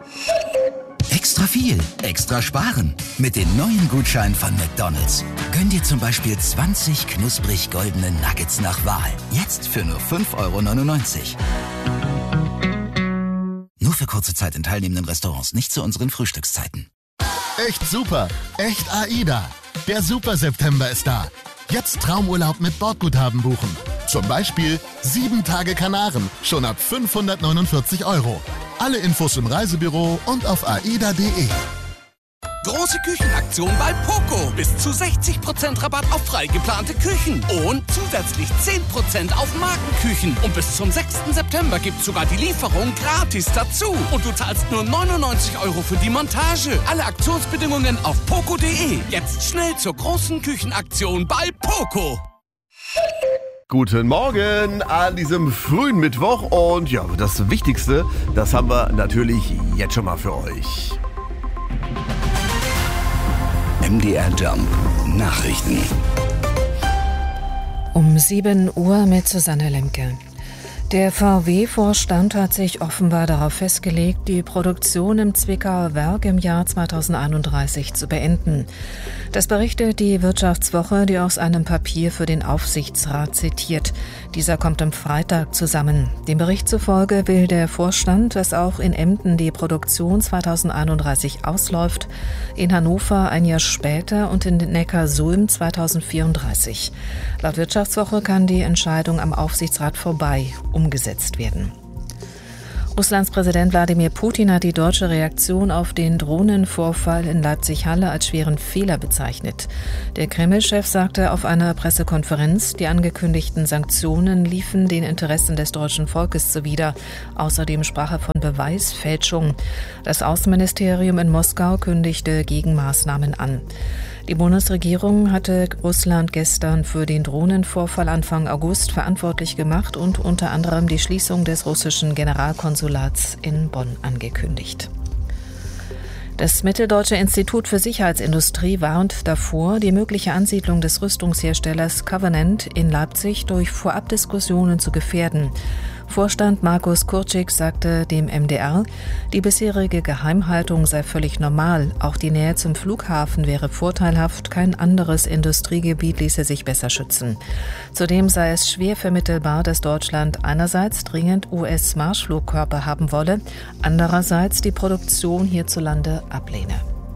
Extra viel, extra sparen. Mit den neuen Gutscheinen von McDonald's. Gönn dir zum Beispiel 20 knusprig goldene Nuggets nach Wahl. Jetzt für nur 5,99 €. Nur für kurze Zeit in teilnehmenden Restaurants, nicht zu unseren Frühstückszeiten. Echt super, echt AIDA. Der Super September ist da. Jetzt Traumurlaub mit Bordguthaben buchen. Zum Beispiel 7 Tage Kanaren, schon ab 549 €. Alle Infos im Reisebüro und auf aida.de. Große Küchenaktion bei Poco. Bis zu 60% Rabatt auf frei geplante Küchen. Und zusätzlich 10% auf Markenküchen. Und bis zum 6. September gibt's sogar die Lieferung gratis dazu. Und du zahlst nur 99 € für die Montage. Alle Aktionsbedingungen auf poco.de. Jetzt schnell zur großen Küchenaktion bei Poco. Guten Morgen an diesem frühen Mittwoch. Und ja, das Wichtigste, das haben wir natürlich jetzt schon mal für euch. MDR Jump Nachrichten. Um 7 Uhr mit Susanne Lemke. Der VW-Vorstand hat sich offenbar darauf festgelegt, die Produktion im Zwickauer Werk im Jahr 2031 zu beenden. Das berichtet die Wirtschaftswoche, die aus einem Papier für den Aufsichtsrat zitiert. Dieser kommt am Freitag zusammen. Dem Bericht zufolge will der Vorstand, dass auch in Emden die Produktion 2031 ausläuft, in Hannover ein Jahr später und in Neckarsulm 2034. Laut Wirtschaftswoche kann die Entscheidung am Aufsichtsrat vorbei umgesetzt werden. Russlands Präsident Wladimir Putin hat die deutsche Reaktion auf den Drohnenvorfall in Leipzig-Halle als schweren Fehler bezeichnet. Der Kreml-Chef sagte auf einer Pressekonferenz, die angekündigten Sanktionen liefen den Interessen des deutschen Volkes zuwider. Außerdem sprach er von Beweisfälschung. Das Außenministerium in Moskau kündigte Gegenmaßnahmen an. Die Bundesregierung hatte Russland gestern für den Drohnenvorfall Anfang August verantwortlich gemacht und unter anderem die Schließung des russischen Generalkonsulats in Bonn angekündigt. Das Mitteldeutsche Institut für Sicherheitsindustrie warnt davor, die mögliche Ansiedlung des Rüstungsherstellers Covenant in Leipzig durch Vorabdiskussionen zu gefährden. Vorstand Markus Kurczyk sagte dem MDR, die bisherige Geheimhaltung sei völlig normal. Auch die Nähe zum Flughafen wäre vorteilhaft. Kein anderes Industriegebiet ließe sich besser schützen. Zudem sei es schwer vermittelbar, dass Deutschland einerseits dringend US-Marschflugkörper haben wolle, andererseits die Produktion hierzulande ablehne.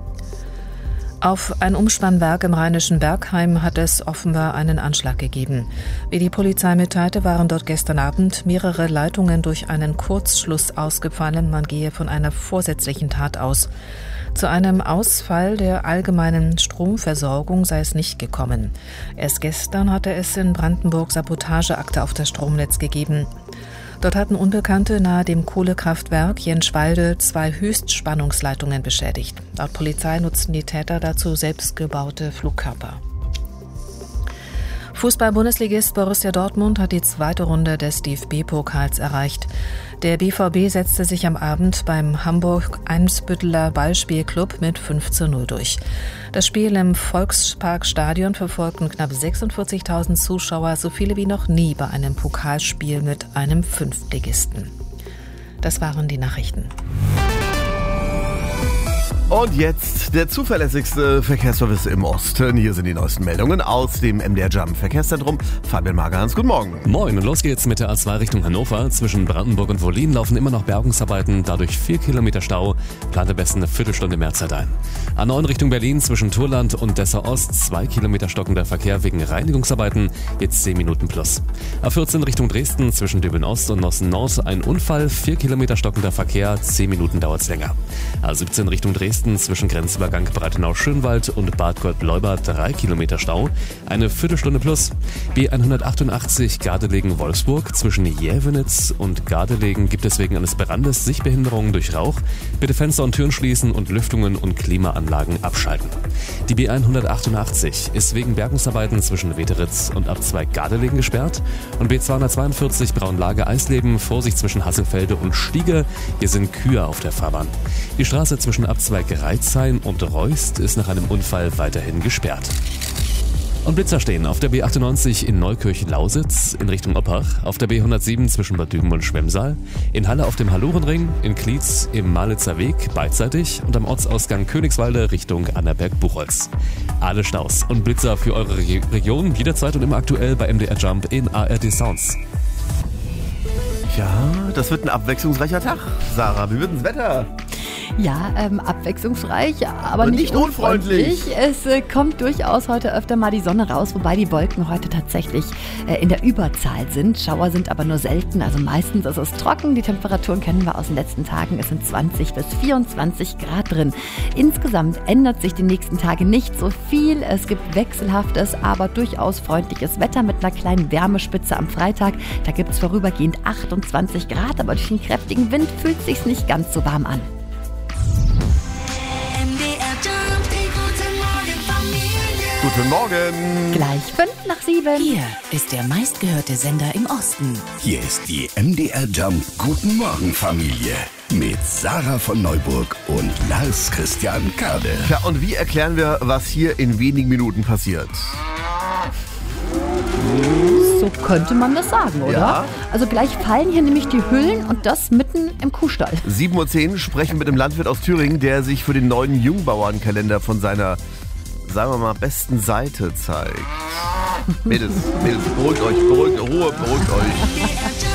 Auf ein Umspannwerk im rheinischen Bergheim hat es offenbar einen Anschlag gegeben. Wie die Polizei mitteilte, waren dort gestern Abend mehrere Leitungen durch einen Kurzschluss ausgefallen. Man gehe von einer vorsätzlichen Tat aus. Zu einem Ausfall der allgemeinen Stromversorgung sei es nicht gekommen. Erst gestern hatte es in Brandenburg Sabotageakte auf das Stromnetz gegeben. Dort hatten Unbekannte nahe dem Kohlekraftwerk Jenschwalde 2 Höchstspannungsleitungen beschädigt. Laut Polizei nutzten die Täter dazu selbstgebaute Flugkörper. Fußball-Bundesligist Borussia Dortmund hat die zweite Runde des DFB-Pokals erreicht. Der BVB setzte sich am Abend beim Hamburg-Eimsbütteler Ballspielclub mit 5:0 durch. Das Spiel im Volksparkstadion verfolgten knapp 46.000 Zuschauer, so viele wie noch nie bei einem Pokalspiel mit einem Fünftligisten. Das waren die Nachrichten. Und jetzt der zuverlässigste Verkehrsservice im Osten. Hier sind die neuesten Meldungen aus dem MDR Jump Verkehrszentrum. Fabian Magerhans, guten Morgen. Moin, und los geht's mit der A2 Richtung Hannover. Zwischen Brandenburg und Wollin laufen immer noch Bergungsarbeiten, dadurch 4 Kilometer Stau. Plant am besten eine Viertelstunde mehr Zeit ein. A9 Richtung Berlin zwischen Turland und Dessau Ost 2 Kilometer stockender Verkehr wegen Reinigungsarbeiten, jetzt 10 Minuten plus. A14 Richtung Dresden zwischen Döbeln Ost und Nossen Nord ein Unfall, 4 Kilometer stockender Verkehr, 10 Minuten dauert's länger. A17 Richtung Dresden zwischen Grenzübergang Breitenau-Schönwald und Bad Gott-Leubert 3 Kilometer Stau, eine Viertelstunde plus. B188 Gardelegen-Wolfsburg zwischen Jävenitz und Gardelegen gibt es wegen eines Brandes Sichtbehinderungen durch Rauch. Bitte Fenster und Türen schließen und Lüftungen und Klimaanlagen abschalten. Die B188 ist wegen Bergungsarbeiten zwischen Weteritz und Abzweig Gardelegen gesperrt und B242 Braunlage-Eisleben, Vorsicht zwischen Hasselfelde und Stiege. Hier sind Kühe auf der Fahrbahn. Die Straße zwischen Abzweig Reitzheim und Reust ist nach einem Unfall weiterhin gesperrt. Und Blitzer stehen auf der B98 in Neukirchen-Lausitz in Richtung Oppach, auf der B107 zwischen Bad Düben und Schwemmsaal, in Halle auf dem Hallurenring, in Klietz im Malitzer Weg beidseitig und am Ortsausgang Königswalde Richtung Annaberg-Buchholz. Alle Staus und Blitzer für eure Region jederzeit und immer aktuell bei MDR Jump in ARD Sounds. Ja, das wird ein abwechslungsreicher Tag. Sarah, wie wird denn das Wetter? Ja, abwechslungsreich, aber Und nicht nicht unfreundlich. Es kommt durchaus heute öfter mal die Sonne raus, wobei die Wolken heute tatsächlich in der Überzahl sind. Schauer sind aber nur selten, also meistens ist es trocken. Die Temperaturen kennen wir aus den letzten Tagen. Es sind 20 bis 24 Grad drin. Insgesamt ändert sich die nächsten Tage nicht so viel. Es gibt wechselhaftes, aber durchaus freundliches Wetter mit einer kleinen Wärmespitze am Freitag. Da gibt es vorübergehend 28 Grad, aber durch den kräftigen Wind fühlt es sich nicht ganz so warm an. Guten Morgen. Gleich 5:05. Hier ist der meistgehörte Sender im Osten. Hier ist die MDR Jump Guten Morgen Familie mit Sarah von Neuburg und Lars Christian Kade. Ja, und wie erklären wir, was hier in wenigen Minuten passiert? So könnte man das sagen, oder? Ja. Also gleich fallen hier nämlich die Hüllen und das mitten im Kuhstall. 7:10 Uhr sprechen wir mit einem Landwirt aus Thüringen, der sich für den neuen Jungbauernkalender von seiner, sagen wir mal, besten Seite zeigt. Mädels, beruhigt euch, beruhigt euch.